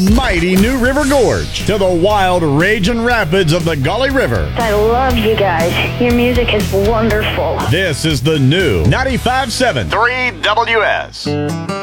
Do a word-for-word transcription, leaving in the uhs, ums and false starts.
mighty New River Gorge to the wild raging rapids of the Gauley River. I love you guys. Your music is wonderful. This is the new ninety-five point seven three W S.